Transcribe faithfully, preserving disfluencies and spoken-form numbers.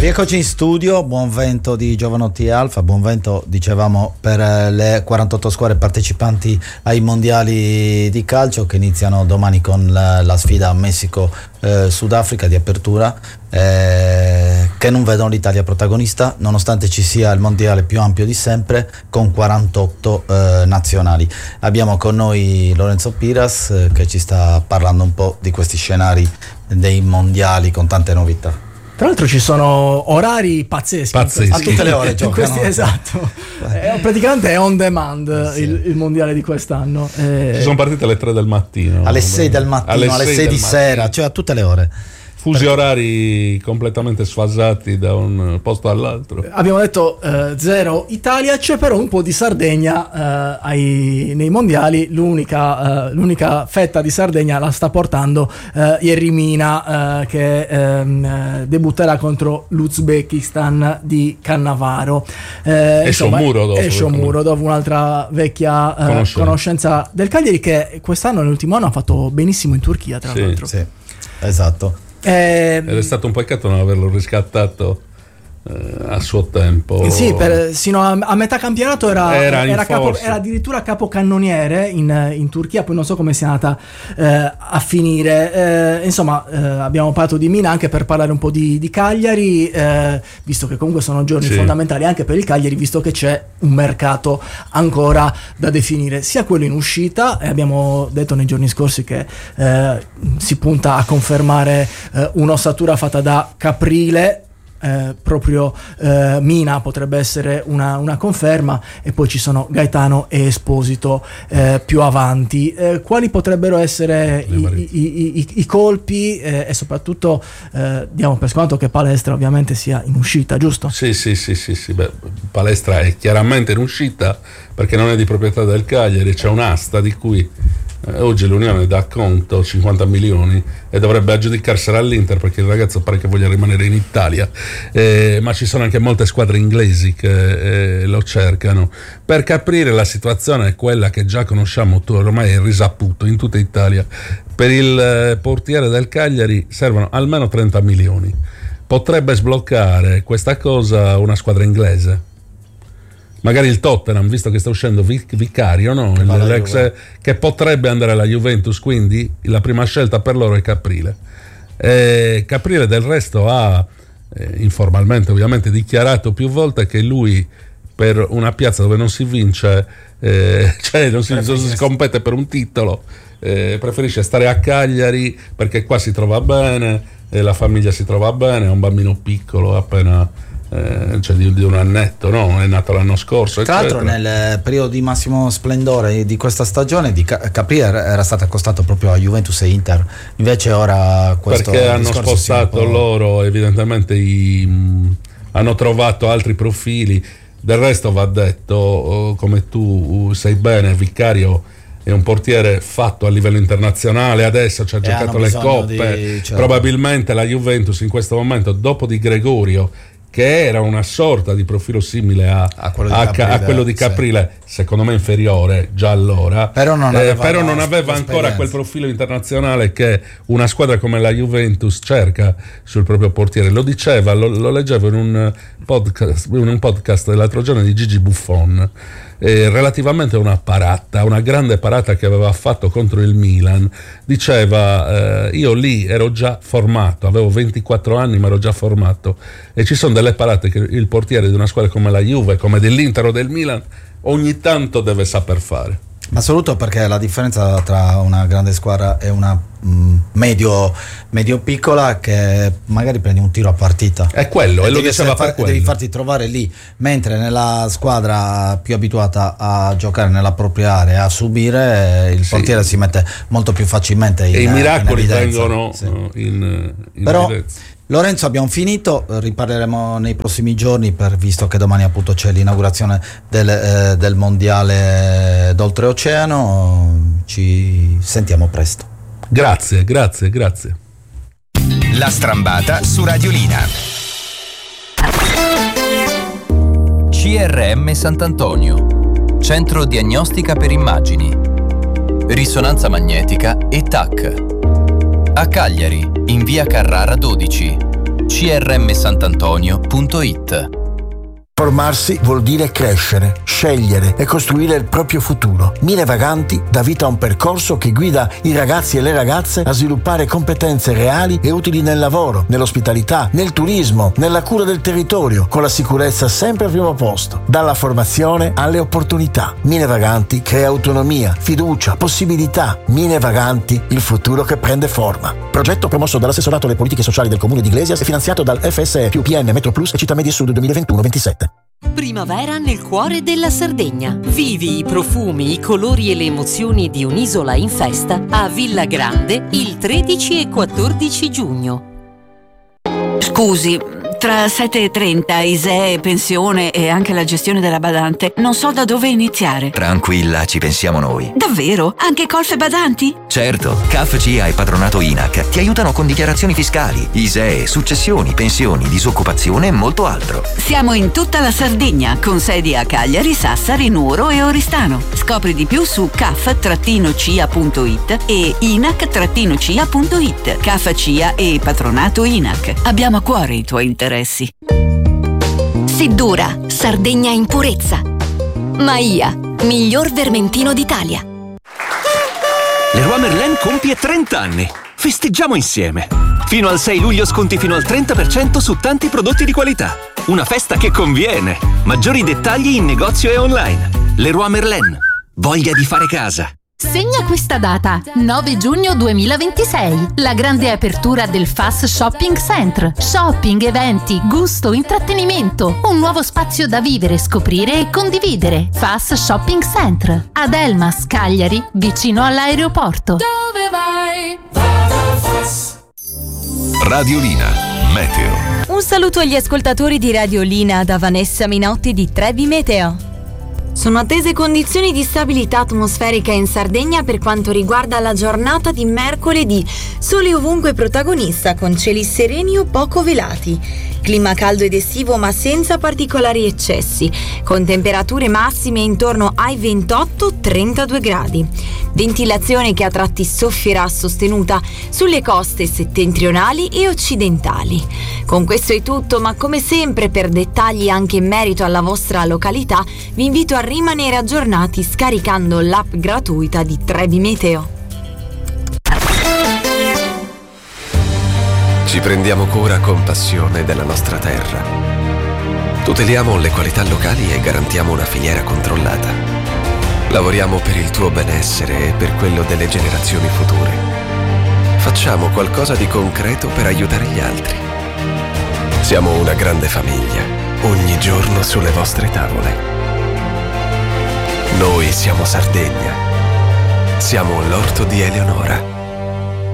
Rieccoci in studio, buon vento di Giovanotti e Alfa, buon vento dicevamo per le quarantotto squadre partecipanti ai mondiali di calcio che iniziano domani con la, la sfida Messico-Sudafrica eh, di apertura, eh, che non vedono l'Italia protagonista nonostante ci sia il mondiale più ampio di sempre con quarantotto eh, nazionali. Abbiamo con noi Lorenzo Piras eh, che ci sta parlando un po' di questi scenari dei mondiali con tante novità. Tra l'altro ci sono orari pazzeschi, pazzeschi. A tutte le ore giocano. Questi, esatto, eh, praticamente è on demand sì. il, il mondiale di quest'anno. Eh. Ci sono partite alle tre del mattino, alle sei del mattino, alle, alle sei, sei di sera, cioè a tutte le ore. Fusi orari completamente sfasati da un posto all'altro. Abbiamo detto eh, zero Italia, c'è però un po' di Sardegna eh, ai, nei mondiali. L'unica, eh, l'unica fetta di Sardegna la sta portando eh, Yerry Mina, eh, che ehm, debutterà contro l'Uzbekistan di Cannavaro. Eh, esce un muro dopo. Esce un muro dopo un'altra vecchia eh, conoscenza. conoscenza del Cagliari, che quest'anno, nell'ultimo anno, ha fatto benissimo in Turchia, tra sì, l'altro. Sì, esatto. Eh, Ed è stato un peccato non averlo riscattato eh, a suo tempo. Sì, per, sino a, a metà campionato era, era, era, capo, era addirittura capocannoniere in, in Turchia, poi non so come sia andata eh, a finire. Eh, insomma, eh, abbiamo parlato di Mina anche per parlare un po' di, di Cagliari, eh, visto che comunque sono giorni sì. fondamentali anche per il Cagliari, visto che c'è un mercato ancora da definire, sia quello in uscita, e abbiamo detto nei giorni scorsi che eh, si punta a confermare eh, un'ossatura fatta da Caprile. Eh, proprio eh, Mina potrebbe essere una, una conferma, e poi ci sono Gaetano e Esposito eh, più avanti. Eh, quali potrebbero essere i, i, i, i, i colpi eh, e soprattutto eh, diamo per scontato che Palestra ovviamente sia in uscita, giusto? Sì, sì, sì, sì, sì. Beh, Palestra è chiaramente in uscita perché non è di proprietà del Cagliari, c'è un'asta di cui Eh, oggi l'Unione dà conto cinquanta milioni e dovrebbe aggiudicarsela all'Inter, perché il ragazzo pare che voglia rimanere in Italia, eh, ma ci sono anche molte squadre inglesi che eh, lo cercano. Per Caprile la situazione è quella che già conosciamo, tu ormai è risaputo in tutta Italia. Per il eh, portiere del Cagliari servono almeno trenta milioni. Potrebbe sbloccare questa cosa una squadra inglese, magari il Tottenham, visto che sta uscendo Vic- Vicario, no? Che, L'ex, che potrebbe andare alla Juventus, quindi la prima scelta per loro è Caprile. Eh, Caprile del resto ha eh, informalmente ovviamente dichiarato più volte che lui, per una piazza dove non si vince, eh, cioè non si, non si compete per un titolo, eh, preferisce stare a Cagliari perché qua si trova bene, eh, la famiglia si trova bene, ha un bambino piccolo appena Eh, cioè di, di un annetto, no? È nato l'anno scorso. Tra eccetera. l'altro nel periodo di massimo splendore di questa stagione di Caprile era stato accostato proprio a Juventus e Inter, invece ora questo perché hanno spostato loro, evidentemente i, mh, hanno trovato altri profili. Del resto va detto, come tu sai bene, Vicario è un portiere fatto a livello internazionale, adesso ci ha giocato le coppe, di, certo. Probabilmente la Juventus in questo momento, dopo Di Gregorio, che era una sorta di profilo simile a, a, quello, di a, Caprile, a quello di Caprile, sì. Secondo me inferiore già allora, però non aveva, eh, però non aveva ancora quel profilo internazionale che una squadra come la Juventus cerca sul proprio portiere. Lo diceva, lo, lo leggevo in un podcast, in un podcast dell'altro giorno di Gigi Buffon, eh, relativamente a una parata, una grande parata che aveva fatto contro il Milan. Diceva, eh, io lì ero già formato, avevo ventiquattro anni ma ero già formato, e ci sono delle parate che il portiere di una squadra come la Juve, come dell'Inter o del Milan, ogni tanto deve saper fare. Ma soprattutto perché la differenza tra una grande squadra e una mh, medio, medio piccola, che magari prendi un tiro a partita, è quello, e lo diceva per quello. Devi farti trovare lì, mentre nella squadra più abituata a giocare nella propria area, a subire, il sì. portiere si mette molto più facilmente in, e i miracoli in vengono sì. in, in Però, evidenza. Lorenzo, abbiamo finito, riparleremo nei prossimi giorni, per, visto che domani appunto c'è l'inaugurazione del, eh, del mondiale d'oltreoceano. Ci sentiamo presto. Grazie, grazie, grazie. La Strambata su Radiolina. C R M Sant'Antonio, Centro Diagnostica per Immagini, Risonanza Magnetica e T A C. A Cagliari, in via Carrara dodici, C c r m santantonio punto i t. Formarsi vuol dire crescere, scegliere e costruire il proprio futuro. Mine Vaganti dà vita a un percorso che guida i ragazzi e le ragazze a sviluppare competenze reali e utili nel lavoro, nell'ospitalità, nel turismo, nella cura del territorio, con la sicurezza sempre al primo posto. Dalla formazione alle opportunità. Mine Vaganti crea autonomia, fiducia, possibilità. Mine Vaganti, il futuro che prende forma. Progetto promosso dall'assessorato alle politiche sociali del Comune di Iglesias e finanziato dal F S E più P N Metro Plus e Città Media Sud duemilaventuno ventisette. Primavera nel cuore della Sardegna. Vivi i profumi, i colori e le emozioni di un'isola in festa a Villa Grande il tredici e quattordici giugno. Scusi, tra sette e trenta, I S E E, pensione e anche la gestione della badante, non so da dove iniziare. Tranquilla, ci pensiamo noi. Davvero? Anche colf e badanti? Certo, C A F C I A e Patronato I N A C ti aiutano con dichiarazioni fiscali, I S E E, successioni, pensioni, disoccupazione e molto altro. Siamo in tutta la Sardegna, con sedi a Cagliari, Sassari, Nuoro e Oristano. Scopri di più su c a f c i a punto i t e i n a c c i a punto i t. C A F C I A e Patronato I N A C. Abbiamo a cuore i tuoi interessi. Siddura, Sardegna in purezza. Maia, miglior vermentino d'Italia. Leroy Merlin compie trenta anni. Festeggiamo insieme. Fino al sei luglio sconti fino al trenta per cento su tanti prodotti di qualità. Una festa che conviene. Maggiori dettagli in negozio e online. Leroy Merlin. Voglia di fare casa. Segna questa data, nove giugno duemilaventisei, la grande apertura del F A S Shopping Center. Shopping, eventi, gusto, intrattenimento, un nuovo spazio da vivere, scoprire e condividere. F A S Shopping Center, ad Elmas, Cagliari, vicino all'aeroporto. Dove vai? Radiolina, Meteo. Un saluto agli ascoltatori di Radiolina da Vanessa Minotti di Trevi Meteo. Sono attese condizioni di stabilità atmosferica in Sardegna per quanto riguarda la giornata di mercoledì. Sole ovunque protagonista, con cieli sereni o poco velati. Clima caldo ed estivo ma senza particolari eccessi, con temperature massime intorno ai ventotto trentadue gradi. Ventilazione che a tratti soffierà sostenuta sulle coste settentrionali e occidentali. Con questo è tutto, ma come sempre per dettagli anche in merito alla vostra località vi invito a rimanere aggiornati scaricando l'app gratuita di Trevi Meteo. Ci prendiamo cura con passione della nostra terra. Tuteliamo le qualità locali e garantiamo una filiera controllata. Lavoriamo per il tuo benessere e per quello delle generazioni future. Facciamo qualcosa di concreto per aiutare gli altri. Siamo una grande famiglia, ogni giorno sulle vostre tavole. Noi siamo Sardegna. Siamo l'orto di Eleonora.